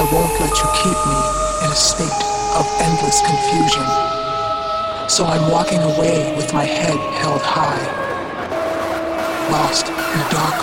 won't let you keep me in a state of endless confusion. So I'm walking away with my head held high, lost in a dark